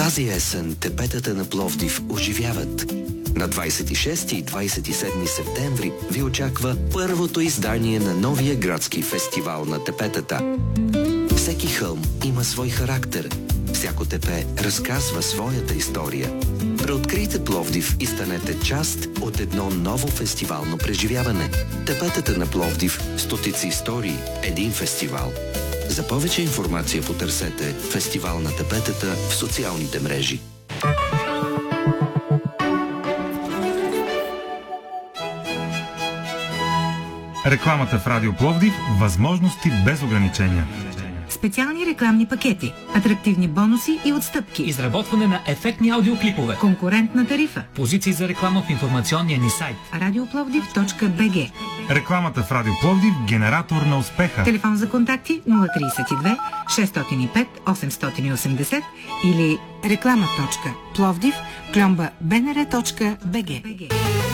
Тази есен тепетата на Пловдив оживяват. На 26 и 27 септември ви очаква първото издание на новия градски фестивал на тепетата. Всеки хълм има свой характер. Всяко тепе разказва своята история. Преоткрийте Пловдив и станете част от едно ново фестивално преживяване. Тепетата на Пловдив – стотици истории, един фестивал. За повече информация потърсете Фестивал на тепетата в социалните мрежи. Рекламата в Радио Пловдив – възможности без ограничения. Специални рекламни пакети, атрактивни бонуси и отстъпки. Изработване на ефектни аудиоклипове. Конкурентна тарифа. Позиции за реклама в информационния ни сайт. Radioplовдив.bg. Рекламата в Радио Пловдив – генератор на успеха. Телефон за контакти 032 605 880 или reklama.plovdiv@bnr.bg.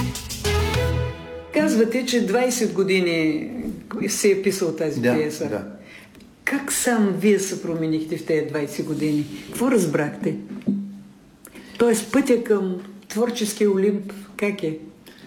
Казвате, че 20 години си е писал тази пиеса. Да. Как сам вие се променихте в тези 20 години? Какво разбрахте? Тоест пътя към творческия Олимп, как е?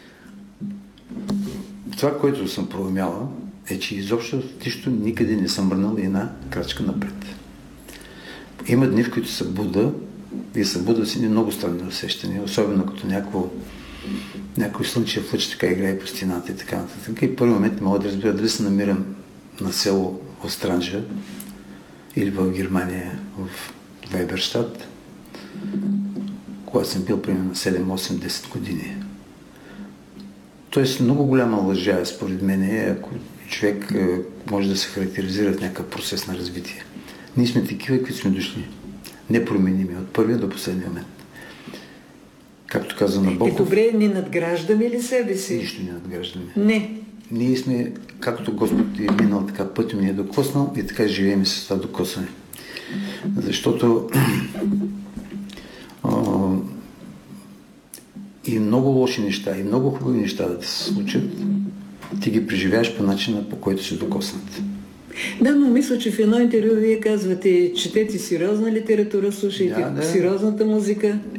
Това, което съм проумяла, е, че изобщо нищо никъде не съм мръднал една крачка напред. Има дни, в които събуда и събуда си много странни усещания, особено като някой слънчев лъч така играе по стената и така нататък. И първи момент не мога да разбера дали се намирам на село Остранджа или в Германия, в Вайберщат, когато съм бил примерно 7-8-10 години. Тоест много голяма лъжа, според мен, ако човек може да се характеризира в някакъв процес на развитие. Ние сме такива, които сме дошли. Непроменими от първия до последния момент. Както каза Набоков... Добре, не надграждаме ли себе си? Нищо не надграждаме. Не. Ние сме, както Господ е минал, така пътем ни е докоснал и така живеем с това докосване. Защото и много лоши неща, и много хубави неща да се случат, ти ги преживяваш по начина, по който си докоснат. Да, но мисля, че в едно интервю вие казвате, четете сериозна литература, слушайте сериозната музика.